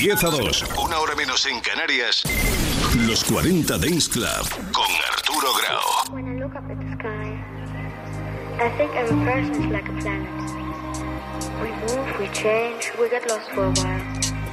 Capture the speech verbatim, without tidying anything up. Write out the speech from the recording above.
diez a dos, una hora menos en Canarias. Los cuarenta Dance Club con Arturo Grau. When I look up at the sky, I think every person is like a planet. We move, we change, we get lost for a while.